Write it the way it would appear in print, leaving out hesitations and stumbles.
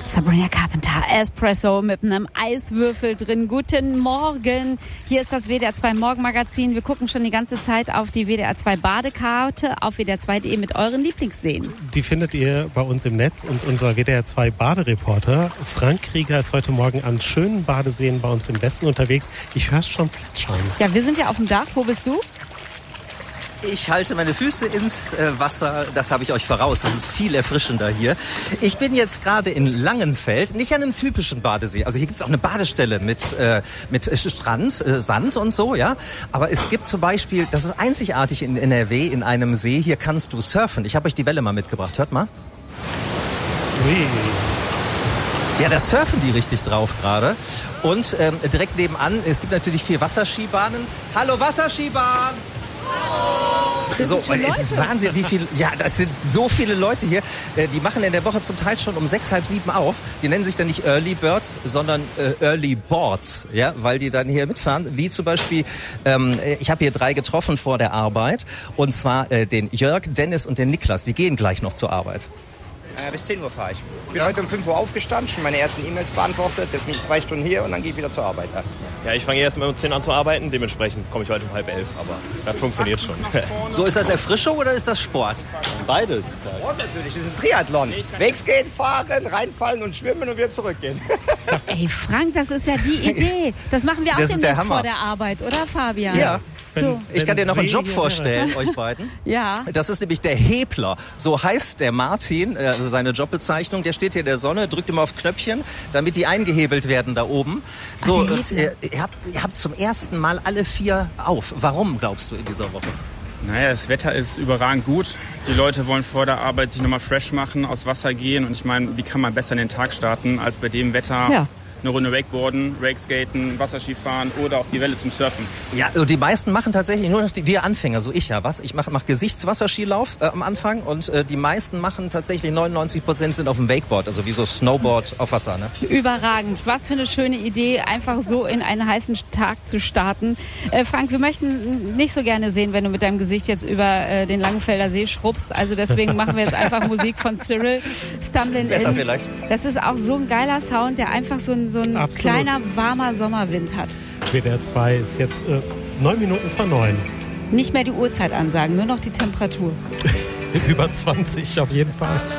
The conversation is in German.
Sabrina Carpenter, Espresso mit einem Eiswürfel drin. Guten Morgen. Hier ist das WDR 2 Morgenmagazin. Wir gucken schon die ganze Zeit auf die WDR 2 Badekarte auf WDR2.de mit euren Lieblingsseen. Die findet ihr bei uns im Netz. Und unser WDR 2 Badereporter Frank Krieger ist heute Morgen an schönen Badeseen bei uns im Westen unterwegs. Ich höre es schon plätschern. Ja, wir sind ja auf dem Dach. Wo bist du? Ich halte meine Füße ins Wasser, das habe ich euch voraus, das ist viel erfrischender hier. Ich bin jetzt gerade in Langenfeld, nicht an einem typischen Badesee, also hier gibt es auch eine Badestelle mit Strand, Sand und so, ja. Aber es gibt zum Beispiel, das ist einzigartig in NRW, in einem See, hier kannst du surfen. Ich habe euch die Welle mal mitgebracht, hört mal. Ui. Ja, da surfen die richtig drauf gerade. Und direkt nebenan, es gibt natürlich 4 Wasserskibahnen. Hallo Wasserskibahn! So, es ist Wahnsinn, wie viel. Ja, das sind so viele Leute hier. Die machen in der Woche zum Teil schon um 6, halb 7 auf. Die nennen sich dann nicht Early Birds, sondern Early Boards, ja, weil die dann hier mitfahren. Wie zum Beispiel, ich habe hier 3 getroffen vor der Arbeit. Und zwar den Jörg, Dennis und den Niklas. Die gehen gleich noch zur Arbeit. Bis 10 Uhr fahre ich. Bin heute um 5 Uhr aufgestanden, schon meine ersten E-Mails beantwortet. Jetzt bin ich 2 Stunden hier und dann gehe ich wieder zur Arbeit. Ja, ich fange erst mal um 10 an zu arbeiten. Dementsprechend komme ich heute um halb 11. Aber das funktioniert schon. So, ist das Erfrischung oder ist das Sport? Beides. Sport natürlich, das ist ein Triathlon. Wegsgehen, fahren, reinfallen und schwimmen und wieder zurückgehen. Ey, Frank, das ist ja die Idee. Das machen wir auch demnächst vor der Arbeit, oder Fabian? Ja. So. Ich kann dir noch einen Job vorstellen, euch beiden. Ja. Das ist nämlich der Hebler. So heißt der Martin, also seine Jobbezeichnung. Der steht hier in der Sonne, drückt immer auf Knöpfchen, damit die eingehebelt werden da oben. So, und ihr habt zum ersten Mal alle 4 auf. Warum, glaubst du, in dieser Woche? Naja, das Wetter ist überragend gut. Die Leute wollen vor der Arbeit sich nochmal fresh machen, aufs Wasser gehen. Und ich meine, wie kann man besser in den Tag starten, als bei dem Wetter? Ja. Eine Runde Wakeboarden, Wakeskaten, Wasserskifahren oder auf die Welle zum Surfen. Ja, also die meisten machen tatsächlich nur noch wir Anfänger, so ich ja was. Ich mache Gesichtswasserskilauf am Anfang und die meisten machen tatsächlich 99% sind auf dem Wakeboard, also wie so Snowboard auf Wasser. Ne? Überragend. Was für eine schöne Idee, einfach so in einen heißen Tag zu starten. Frank, wir möchten nicht so gerne sehen, wenn du mit deinem Gesicht jetzt über den Langenfelder See schrubbst. Also deswegen machen wir jetzt einfach Musik von Cyril, Stumbling Besser In. vielleicht. Das ist auch so ein geiler Sound, der einfach so ein kleiner, warmer Sommerwind hat. WDR 2 ist jetzt 9 Minuten vor 9. Nicht mehr die Uhrzeit ansagen, nur noch die Temperatur. Über 20 auf jeden Fall.